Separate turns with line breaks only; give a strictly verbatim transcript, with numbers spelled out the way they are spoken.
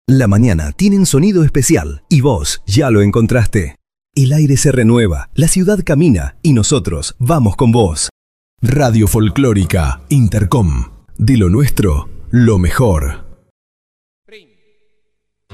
La mañana tiene un sonido especial y vos ya lo encontraste. El aire se renueva, la ciudad camina y nosotros vamos con vos.
Radio Folclórica Intercom. De lo nuestro, lo mejor.